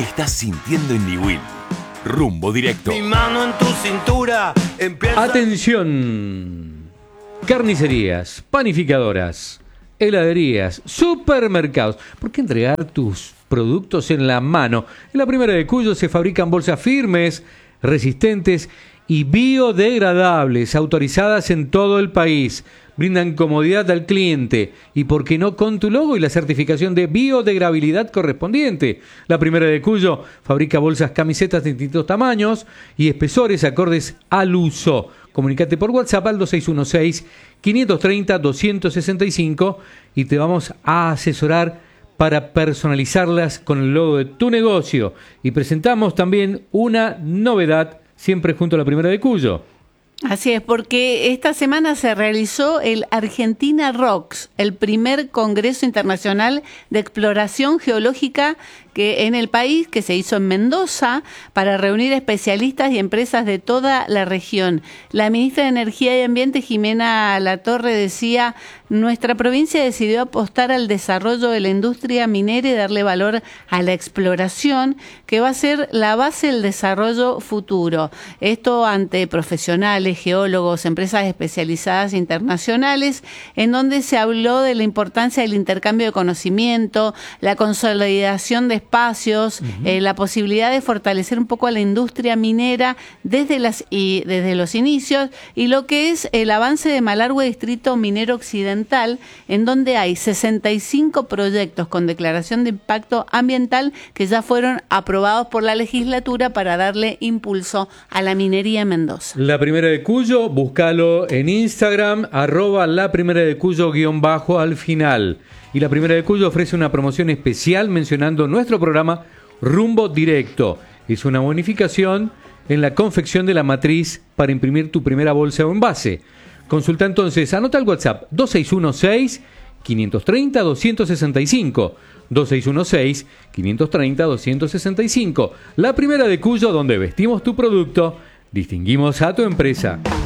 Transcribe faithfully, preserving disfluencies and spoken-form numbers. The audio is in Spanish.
estás sintiendo en Niwil. Rumbo directo. Mi mano en tu cintura empieza... Atención. Carnicerías, panificadoras, heladerías, supermercados. ¿Por qué entregar tus productos en la mano? En la Primera de Cuyo se fabrican bolsas firmes, resistentes y biodegradables, autorizadas en todo el país. Brindan comodidad al cliente y, por qué no, con tu logo y la certificación de biodegradabilidad correspondiente. La Primera de Cuyo fabrica bolsas, camisetas de distintos tamaños y espesores acordes al uso. Comunicate por WhatsApp al dos seis uno seis, cinco tres cero, dos seis cinco y te vamos a asesorar para personalizarlas con el logo de tu negocio. Y presentamos también una novedad, siempre junto a la Primera de Cuyo. Así es, porque esta semana se realizó el Argentina Rocks, el primer Congreso Internacional de Exploración Geológica que en el país, que se hizo en Mendoza, para reunir especialistas y empresas de toda la región. La ministra de Energía y Ambiente, Jimena Latorre, decía: nuestra provincia decidió apostar al desarrollo de la industria minera y darle valor a la exploración, que va a ser la base del desarrollo futuro. Esto ante profesionales, geólogos, empresas especializadas internacionales, en donde se habló de la importancia del intercambio de conocimiento, la consolidación de espacios, uh-huh. eh, la posibilidad de fortalecer un poco a la industria minera desde las y desde los inicios, y lo que es el avance de Malargüe Distrito Minero Occidental, en donde hay sesenta y cinco proyectos con declaración de impacto ambiental que ya fueron aprobados por la legislatura para darle impulso a la minería en Mendoza. La Primera de Cuyo, búscalo en Instagram, arroba la Primera de Cuyo guión bajo al final. Y la Primera de Cuyo ofrece una promoción especial mencionando nuestro programa Rumbo Directo. Es una bonificación en la confección de la matriz para imprimir tu primera bolsa o envase. Consulta entonces, anota el WhatsApp dos seis uno seis, cinco tres cero, dos seis cinco. dos seis uno seis, cinco tres cero, dos seis cinco. La Primera de Cuyo, donde vestimos tu producto, distinguimos a tu empresa.